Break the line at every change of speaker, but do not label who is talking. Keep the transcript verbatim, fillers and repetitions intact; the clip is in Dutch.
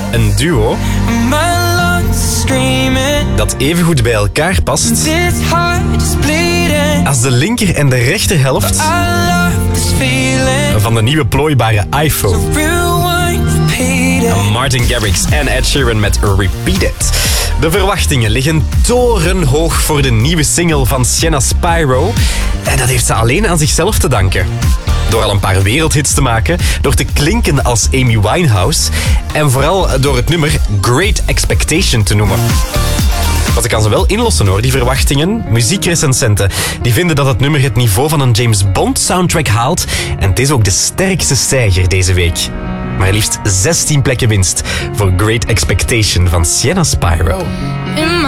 Een duo dat evengoed bij elkaar past als de linker en de rechterhelft van de nieuwe plooibare iPhone. Martin Garrix en Ed Sheeran met Repeat It. De verwachtingen liggen torenhoog voor de nieuwe single van Sienna Spyro. En dat heeft ze alleen aan zichzelf te danken. Door al een paar wereldhits te maken, door te klinken als Amy Winehouse en vooral door het nummer Great Expectation te noemen. Maar ze kan ze wel inlossen hoor, die verwachtingen. Muziekrecensenten die vinden dat het nummer het niveau van een James Bond soundtrack haalt en het is ook de sterkste stijger deze week. Maar liefst zestien plekken winst voor Great Expectation van Sienna Spyro.